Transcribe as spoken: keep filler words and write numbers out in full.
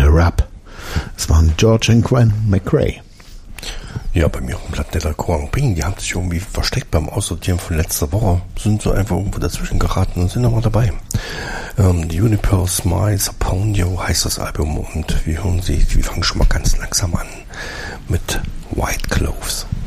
Rap. Es waren George und Gwen McRae. Ja, bei mir auf dem Blatt der Ping, die haben sich irgendwie versteckt beim Aussortieren von letzter Woche, sind so einfach irgendwo dazwischen geraten und sind nochmal dabei. Ähm, Juniper Smiles Upon You heißt das Album und wir hören sie, wir fangen schon mal ganz langsam an mit White Clothes.